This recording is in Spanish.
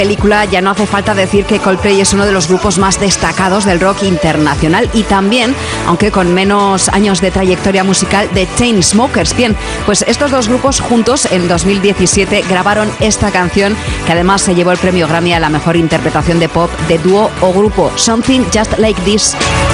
Película, ya no hace falta decir que Coldplay es uno de los grupos más destacados del rock internacional y también, aunque con menos años de trayectoria musical, de Chainsmokers. Bien, pues estos dos grupos juntos en 2017 grabaron esta canción que además se llevó el premio Grammy a la mejor interpretación de pop de dúo o grupo, Something Just Like This.